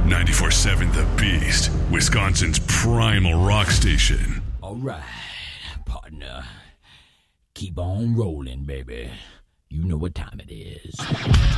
94.7 The Beast, Wisconsin's primal rock station. All right, partner. Keep on rolling, baby. You know what time it is.